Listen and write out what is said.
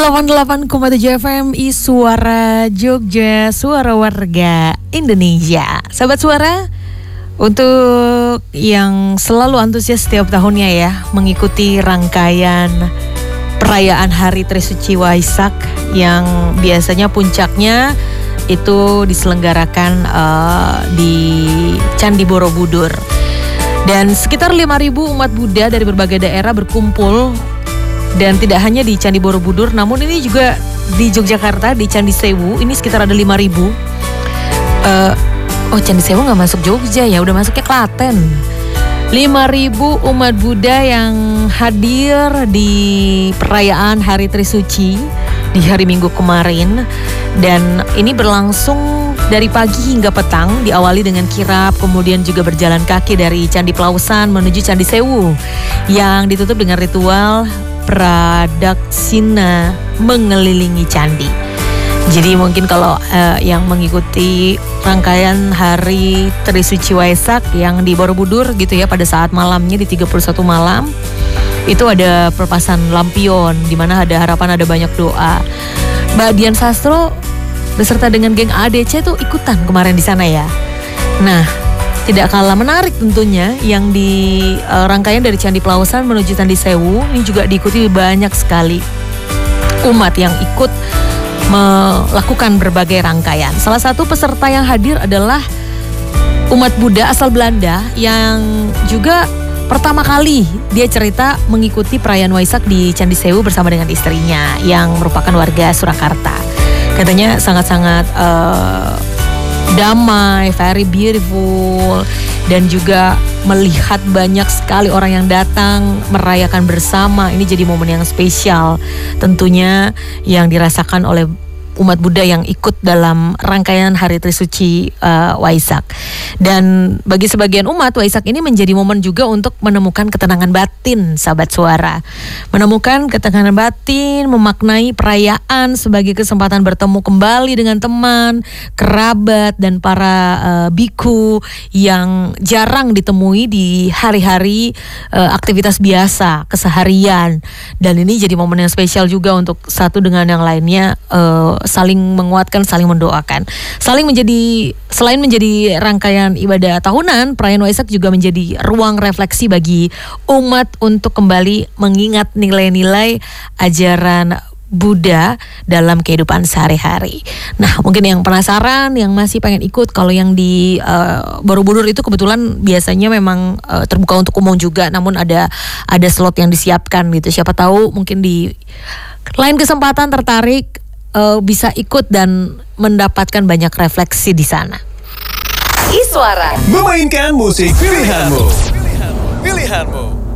88,7 FM Suara Jogja, suara warga Indonesia. Sahabat Suara, untuk yang selalu antusias setiap tahunnya ya mengikuti rangkaian perayaan Hari Trisuci Waisak yang biasanya puncaknya itu diselenggarakan di Candi Borobudur. Dan sekitar 5.000 umat Buddha dari berbagai daerah berkumpul. Dan tidak hanya di Candi Borobudur, namun ini juga di Yogyakarta, di Candi Sewu, ini sekitar ada 5.000. Candi Sewu gak masuk Jogja ya, udah masuknya Klaten. 5.000 umat Buddha yang hadir di perayaan Hari Trisuci di hari Minggu kemarin. Dan ini berlangsung dari pagi hingga petang, diawali dengan kirap, kemudian juga berjalan kaki dari Candi Pelausan menuju Candi Sewu yang ditutup dengan ritual pradaksina mengelilingi candi. Jadi mungkin kalau yang mengikuti rangkaian Hari Trisuci Waisak yang di Borobudur gitu ya, pada saat malamnya di 31 malam itu ada pelepasan lampion di mana ada harapan, ada banyak doa. Mbak Dian Sastro beserta dengan geng ADC tuh ikutan kemarin di sana ya. Nah, tidak kalah menarik tentunya yang di rangkaian dari Candi Pelausan menuju Candi Sewu ini juga diikuti banyak sekali umat yang ikut melakukan berbagai rangkaian. Salah satu peserta yang hadir adalah umat Buddha asal Belanda yang juga pertama kali dia cerita mengikuti perayaan Waisak di Candi Sewu bersama dengan istrinya yang merupakan warga Surakarta. Katanya sangat-sangat damai, very beautiful, dan juga melihat banyak sekali orang yang datang merayakan bersama. Ini jadi momen yang spesial tentunya yang dirasakan oleh umat Buddha yang ikut dalam rangkaian Hari Trisuci Waisak. Dan bagi sebagian umat, Waisak ini menjadi momen juga untuk menemukan ketenangan batin, sahabat Suara. Menemukan ketenangan batin, memaknai perayaan sebagai kesempatan bertemu kembali dengan teman, kerabat, dan para biku yang jarang ditemui di hari-hari aktivitas biasa, keseharian. Dan ini jadi momen yang spesial juga untuk satu dengan yang lainnya saling menguatkan, saling mendoakan. Selain menjadi rangkaian ibadah tahunan, perayaan Waisak juga menjadi ruang refleksi bagi umat untuk kembali mengingat nilai-nilai ajaran Buddha dalam kehidupan sehari-hari. Nah, mungkin yang penasaran, yang masih pengen ikut, kalau yang di Borobudur itu kebetulan biasanya memang terbuka untuk umum juga, namun ada slot yang disiapkan gitu. Siapa tahu mungkin di lain kesempatan tertarik bisa ikut dan mendapatkan banyak refleksi di sana. Iswara memainkan musik pilihanmu.